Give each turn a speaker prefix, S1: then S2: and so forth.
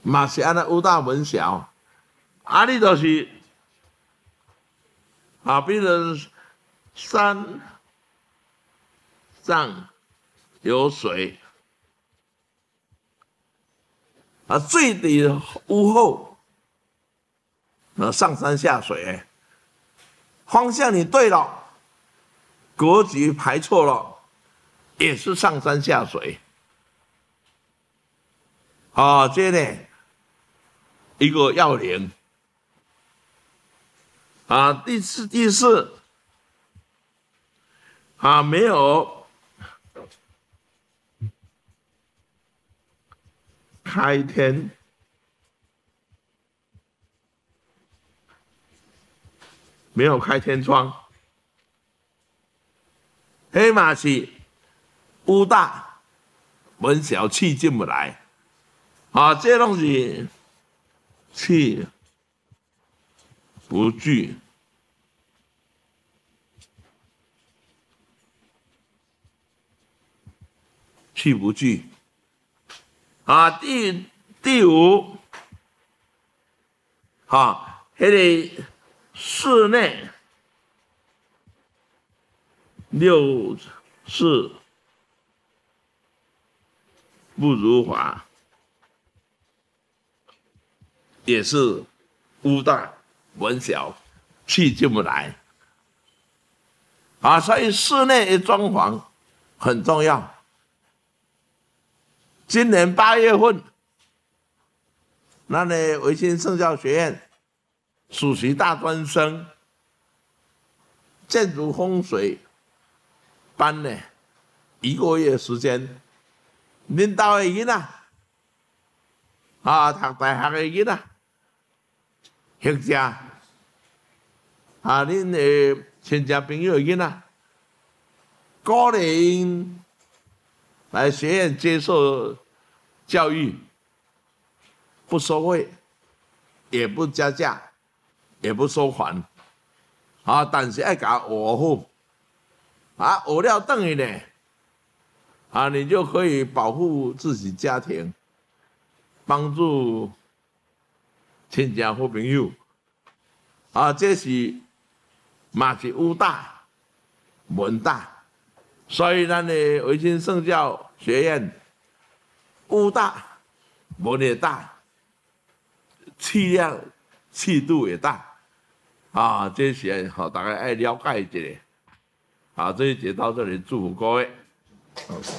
S1: 嘛是安尼武大文小，啊，你就是啊，比如山上有水，啊，水底屋后，上山下水，方向你对了，格局排错了，也是上山下水。啊，这呢一个要领啊，第四啊，没有开天，没有开天窗，黑马是武大文小气进不来，啊，这东西气不聚。气不聚啊，第五啊，迄个室内六事不如法，也是武大文小，气进不来啊，所以室内的装潢很重要。今年8月份，咱的维新圣教学院暑期大专生建筑风水班呢，1个月时间，恁兜的囡仔啊，读大学的囡仔，或者啊，恁的亲戚朋友的囡仔，鼓励因来学院接受教育，不收费，也不加价，也不收款，啊，但是要给他学好，啊，学了等于呢，啊，你就可以保护自己家庭，帮助亲戚好朋友，啊，这是嘛是武大文大。所以，咱的维新圣教学院武大文也大，气量、气度也大，啊，这些好大家爱了解一下。好，这一节到这里，祝福各位。